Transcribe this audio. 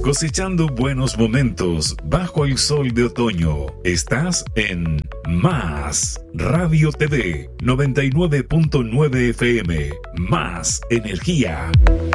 Cosechando buenos momentos bajo el sol de otoño. Estás en Más Radio TV 99.9 FM. Más energía.